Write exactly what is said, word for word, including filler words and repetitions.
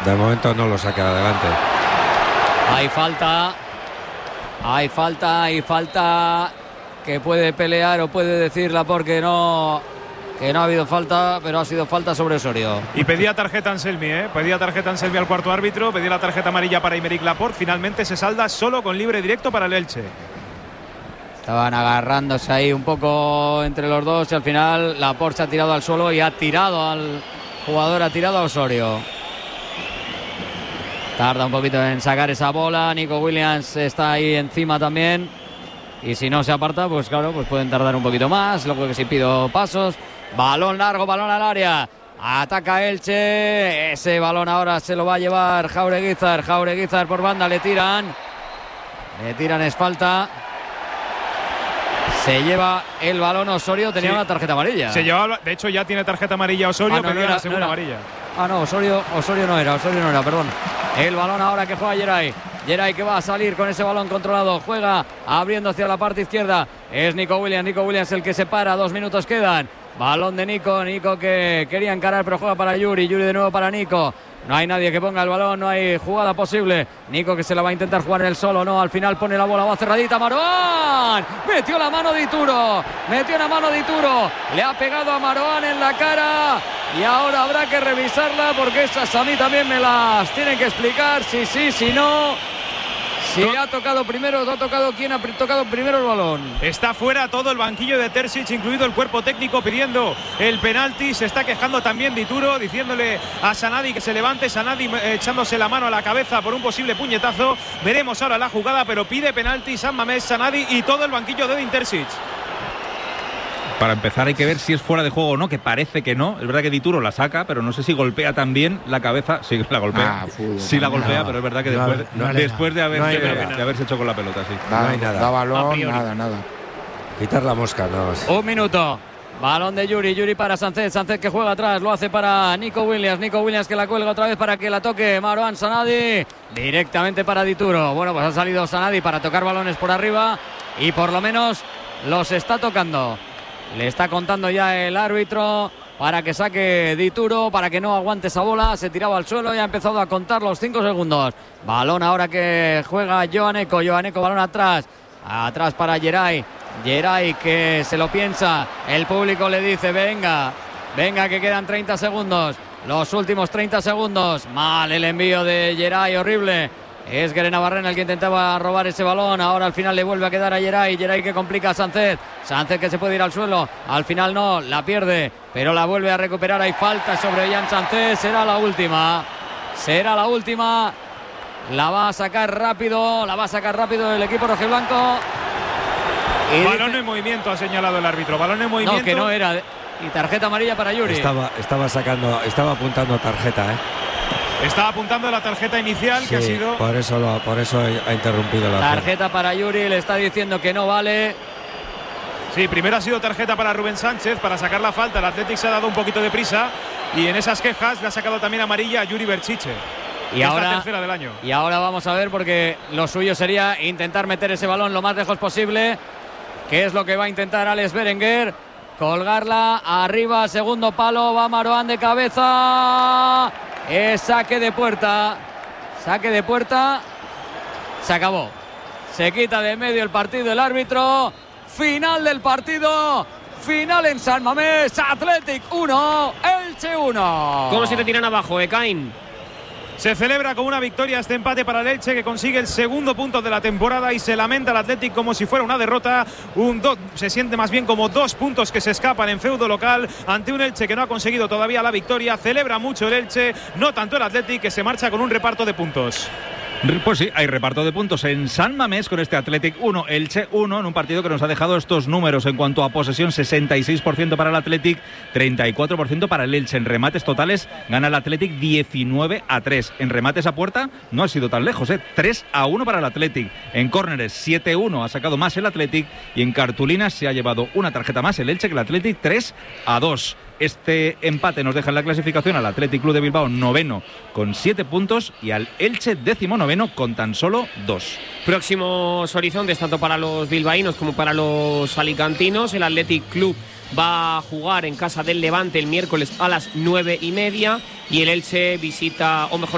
de momento no lo saque adelante. Hay falta, hay falta, hay falta que puede pelear o puede decirla porque no, que no ha habido falta, pero ha sido falta sobre Osorio. Y pedía tarjeta Anselmi, ¿eh? Pedía tarjeta Anselmi al cuarto árbitro, pedía la tarjeta amarilla para Aymeric Laporte. Finalmente se salda solo con libre directo para el Elche. Estaban agarrándose ahí un poco entre los dos y al final Laporte se ha tirado al suelo y ha tirado al jugador, ha tirado a Osorio. Tarda un poquito en sacar esa bola. Nico Williams está ahí encima también. Y si no se aparta, pues claro, pues pueden tardar un poquito más. Luego que si pido pasos. Balón largo, balón al área. Ataca Elche. Ese balón ahora se lo va a llevar Jaureguizar. Jaureguizar por banda, le tiran. Le tiran, es falta. Se lleva el balón Osorio. Tenía sí. una tarjeta amarilla. Se llevaba, de hecho ya tiene tarjeta amarilla Osorio. Ah, no, pedía no era, la segunda no era. amarilla. Ah, no, Osorio, Osorio no era, Osorio no era, perdón. El balón ahora que juega Geray. Geray que va a salir con ese balón controlado. Juega abriendo hacia la parte izquierda. Es Nico Williams. Nico Williams el que se para. Dos minutos quedan. Balón de Nico. Nico que quería encarar pero juega para Yuri. Yuri de nuevo para Nico. No hay nadie que ponga el balón. No hay jugada posible. Nico que se la va a intentar jugar en el solo. No, al final pone la bola. Va cerradita. Marouane. Metió la mano de Ituro. Metió la mano de Ituro. Le ha pegado a Marouane en la cara. Y ahora habrá que revisarla porque esas a mí también me las tienen que explicar. Si sí, si no. Si le ha tocado primero, ¿no ha tocado quién ha tocado primero el balón? Está fuera todo el banquillo de Terzic, incluido el cuerpo técnico, pidiendo el penalti. Se está quejando también de Ituro, diciéndole a Sanadi que se levante. Sanadi eh, echándose la mano a la cabeza por un posible puñetazo. Veremos ahora la jugada, pero pide penalti San Mamés, Sanadi y todo el banquillo de Edin Terzic. Para empezar hay que ver si es fuera de juego o no, que parece que no. Es verdad que Dituro la saca, pero no sé si golpea también la cabeza. Sí, la golpea. Ah, fútbol, sí la golpea, no, pero es verdad que después, no, no después de, haberse, no de haberse hecho con la pelota, sí. No, no hay nada. Da balón, nada, nada. Quitar la mosca, no. Un minuto. Balón de Yuri, Yuri para Sánchez, Sánchez que juega atrás, lo hace para Nico Williams, Nico Williams que la cuelga otra vez para que la toque Marouane Sanadi, directamente para Dituro. Bueno, pues ha salido Sanadi para tocar balones por arriba y por lo menos los está tocando. Le está contando ya el árbitro para que saque Dituro, para que no aguante esa bola. Se tiraba al suelo y ha empezado a contar los cinco segundos. Balón ahora que juega Joaneco, Joaneco balón atrás, atrás para Geray. Geray que se lo piensa, el público le dice venga, venga que quedan treinta segundos, los últimos treinta segundos. Mal el envío de Geray, horrible. Es Guerenavarrena el que intentaba robar ese balón. Ahora al final le vuelve a quedar a Geray. Geray que complica a Sánchez. Sánchez que se puede ir al suelo. Al final no, la pierde, pero la vuelve a recuperar. Hay falta sobre Jan Sánchez. Será la última. Será la última. La va a sacar rápido. La va a sacar rápido el equipo rojiblanco. Y balón dice... en movimiento ha señalado el árbitro. Balón en movimiento. No, que no era. Y tarjeta amarilla para Yuri. Estaba, estaba sacando, estaba apuntando tarjeta, ¿eh? Estaba apuntando la tarjeta inicial, sí, que ha sido... Por eso, lo, por eso ha interrumpido la tarjeta acción. Para Yuri, le está diciendo que no vale. Sí, primero ha sido tarjeta para Rubén Sánchez para sacar la falta. El Athletic se ha dado un poquito de prisa y en esas quejas le ha sacado también amarilla a Yuri Berchiche. Y ahora, es la tercera del año. Y ahora vamos a ver, porque lo suyo sería intentar meter ese balón lo más lejos posible, que es lo que va a intentar Alex Berenguer. Colgarla arriba, segundo palo, va Marouane de cabeza. Es saque de puerta. Saque de puerta. Se acabó. Se quita de medio el partido el árbitro. Final del partido. Final en San Mamés. Athletic uno, Elche uno. ¿Cómo se te tiran abajo, Ekain? Se celebra con una victoria este empate para el Elche, que consigue el segundo punto de la temporada, y se lamenta el Athletic como si fuera una derrota. Un do, se siente más bien como dos puntos que se escapan en feudo local ante un Elche que no ha conseguido todavía la victoria. Celebra mucho el Elche, no tanto el Athletic, que se marcha con un reparto de puntos. Pues sí, hay reparto de puntos en San Mamés con este Athletic uno, Elche uno, en un partido que nos ha dejado estos números en cuanto a posesión: sesenta y seis por ciento para el Athletic, treinta y cuatro por ciento para el Elche. En remates totales gana el Athletic diecinueve a tres. En remates a puerta no ha sido tan lejos, ¿eh? tres a uno para el Athletic. En córneres siete a uno ha sacado más el Athletic, y en cartulinas se ha llevado una tarjeta más el Elche que el Athletic, tres a dos. Este empate nos deja en la clasificación al Athletic Club de Bilbao noveno con siete puntos y al Elche décimo noveno con tan solo dos. Próximos horizontes tanto para los bilbaínos como para los alicantinos. El Athletic Club va a jugar en casa del Levante el miércoles a las nueve y media y el Elche visita, o mejor